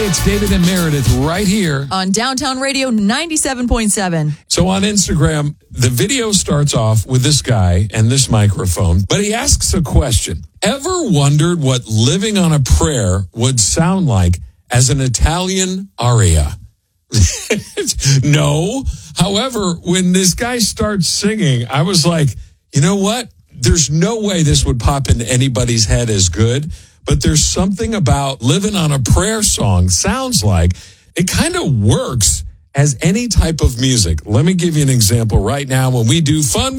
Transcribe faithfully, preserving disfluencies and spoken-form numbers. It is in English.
Hey, it's David and Meredith right here on Downtown Radio ninety-seven point seven. So on Instagram, the video starts off with this guy and this microphone, but he asks a question. Ever wondered what living on a prayer would sound like as an Italian aria? No. However, when this guy starts singing, I was like, you know what? There's no way this would pop into anybody's head as good. But there's something about living on a prayer song sounds like it kind of works as any type of music. Let me give you an example right now when we do Fun